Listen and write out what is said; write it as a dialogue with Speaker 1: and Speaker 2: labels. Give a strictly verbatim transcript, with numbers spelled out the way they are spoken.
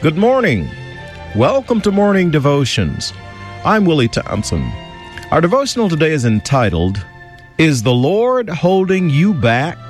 Speaker 1: Good morning. Welcome to Morning Devotions. I'm Willie Thompson. Our devotional today is entitled, Is the Lord Holding You Back?